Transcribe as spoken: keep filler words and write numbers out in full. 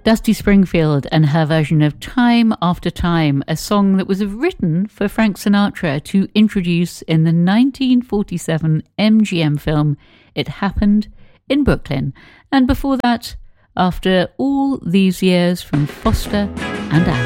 Dusty Springfield and her version of Time After Time, a song that was written for Frank Sinatra to introduce in the nineteen forty-seven M G M film It Happened in Brooklyn. And before that, After All These Years from Foster and Allen.